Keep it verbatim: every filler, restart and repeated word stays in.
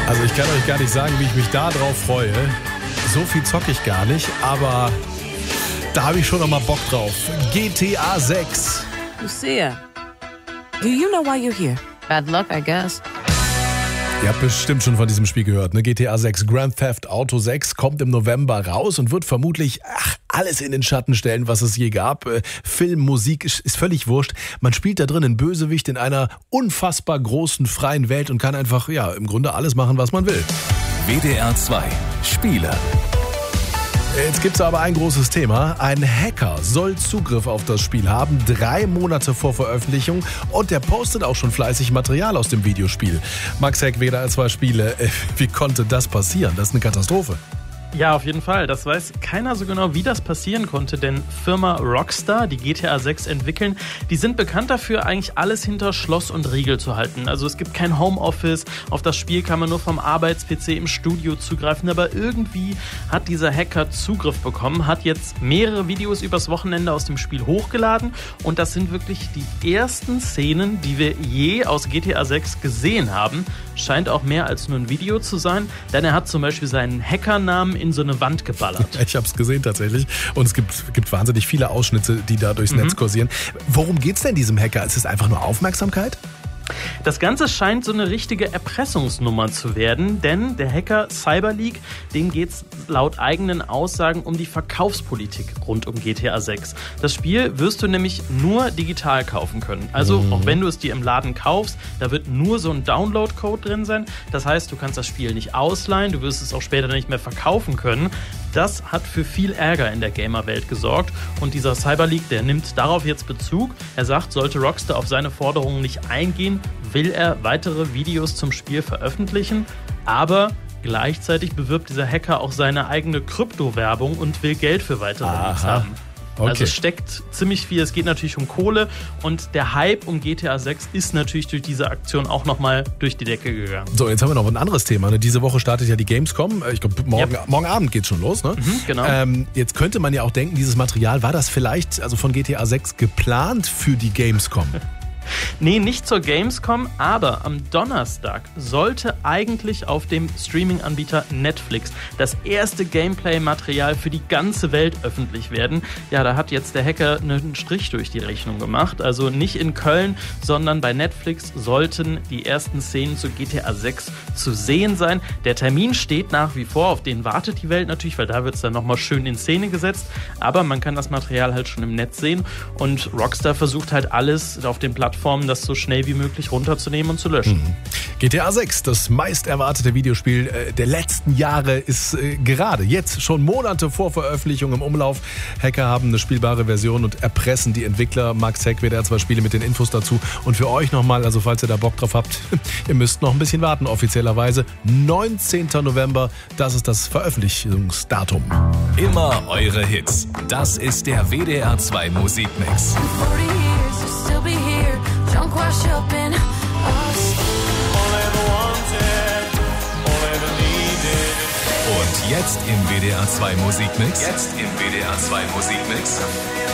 Also ich kann euch gar nicht sagen, wie ich mich da drauf freue. So viel zocke ich gar nicht, aber da habe ich schon noch mal Bock drauf. G T A sechs. Lucia, do you know why you're here? Bad luck, I guess. Ihr habt bestimmt schon von diesem Spiel gehört, ne? G T A sechs, Grand Theft Auto sechs kommt im November raus und wird vermutlich ach, alles in den Schatten stellen, was es je gab. Äh, Film, Musik ist, ist völlig wurscht. Man spielt da drin einen Bösewicht in einer unfassbar großen, freien Welt und kann einfach, ja, im Grunde alles machen, was man will. W D R zwei Spiele. Jetzt gibt's aber ein großes Thema. Ein Hacker soll Zugriff auf das Spiel haben, drei Monate vor Veröffentlichung, und der postet auch schon fleißig Material aus dem Videospiel. Max Heck, W D R zwei Spiele. Wie konnte das passieren? Das ist eine Katastrophe. Ja, auf jeden Fall. Das weiß keiner so genau, wie das passieren konnte, denn Firma Rockstar, die G T A sechs entwickeln, die sind bekannt dafür, eigentlich alles hinter Schloss und Riegel zu halten. Also es gibt kein Homeoffice, auf das Spiel kann man nur vom Arbeits-P C im Studio zugreifen, aber irgendwie hat dieser Hacker Zugriff bekommen, hat jetzt mehrere Videos übers Wochenende aus dem Spiel hochgeladen, und das sind wirklich die ersten Szenen, die wir je aus G T A sechs gesehen haben. Scheint auch mehr als nur ein Video zu sein, denn er hat zum Beispiel seinen Hackernamen in so eine Wand geballert. Ich habe es gesehen tatsächlich, und es gibt, gibt wahnsinnig viele Ausschnitte, die da durchs mhm. Netz kursieren. Worum geht's denn diesem Hacker? Ist es einfach nur Aufmerksamkeit? Das Ganze scheint so eine richtige Erpressungsnummer zu werden, denn der Hacker Cyberleak, dem geht es laut eigenen Aussagen um die Verkaufspolitik rund um G T A sechs. Das Spiel wirst du nämlich nur digital kaufen können. Also mhm. auch wenn du es dir im Laden kaufst, da wird nur so ein Download-Code drin sein. Das heißt, du kannst das Spiel nicht ausleihen, du wirst es auch später nicht mehr verkaufen können. Das hat für viel Ärger in der Gamer-Welt gesorgt, und dieser Cyberleak, der nimmt darauf jetzt Bezug. Er sagt, sollte Rockstar auf seine Forderungen nicht eingehen, will er weitere Videos zum Spiel veröffentlichen, aber gleichzeitig bewirbt dieser Hacker auch seine eigene Kryptowerbung und will Geld für weitere Leaks haben. Okay. Also es steckt ziemlich viel, es geht natürlich um Kohle, und der Hype um G T A sechs ist natürlich durch diese Aktion auch nochmal durch die Decke gegangen. So, jetzt haben wir noch ein anderes Thema. Diese Woche startet ja die Gamescom. Ich glaube, morgen, yep. morgen Abend geht's schon los. Ne? Mhm, genau. Ähm, jetzt könnte man ja auch denken, dieses Material, war das vielleicht also von G T A sechs geplant für die Gamescom? Nee, nicht zur Gamescom, aber am Donnerstag sollte eigentlich auf dem Streaming-Anbieter Netflix das erste Gameplay-Material für die ganze Welt öffentlich werden. Ja, da hat jetzt der Hacker einen Strich durch die Rechnung gemacht. Also nicht in Köln, sondern bei Netflix sollten die ersten Szenen zu G T A sechs zu sehen sein. Der Termin steht nach wie vor, auf den wartet die Welt natürlich, weil da wird es dann nochmal schön in Szene gesetzt. Aber man kann das Material halt schon im Netz sehen, und Rockstar versucht halt alles auf den Plattformen, das so schnell wie möglich runterzunehmen und zu löschen. Mhm. G T A sechs, das meist erwartete Videospiel äh, der letzten Jahre, ist äh, gerade jetzt schon Monate vor Veröffentlichung im Umlauf. Hacker haben eine spielbare Version und erpressen die Entwickler. Max Heck, W D R zwei Spiele, mit den Infos dazu. Und für euch nochmal, also falls ihr da Bock drauf habt, ihr müsst noch ein bisschen warten, offiziellerweise. neunzehnten November, das ist das Veröffentlichungsdatum. Immer eure Hits. Das ist der W D R zwei Musikmix. Und jetzt im W D R zwei Musikmix. Jetzt im W D R zwei Musikmix.